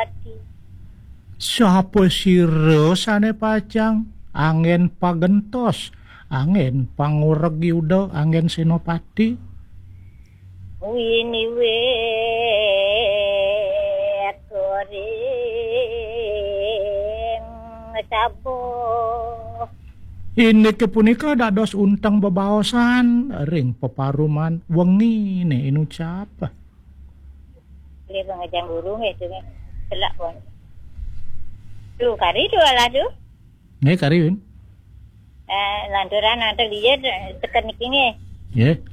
Senopati. Siapa sira sane pacang? Angin pagentos, angin pangureg yuda, angin Senopati. Wini wet koring sabo. Ini kepunika dados untang bebaosan ring peparuman wengi ne inucap. Dia pengajang burung itu kan. Selak pun. Tu kari tu ala tu. Nggih kariun. Lanturan nanti lihat tekan iki nggih. Nggih.